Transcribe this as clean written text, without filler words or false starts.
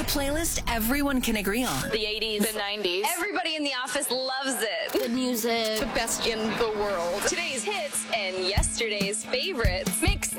playlist everyone can agree on. The 80s, the 90s. Everybody in the office loves it. The music. The best in the world. Today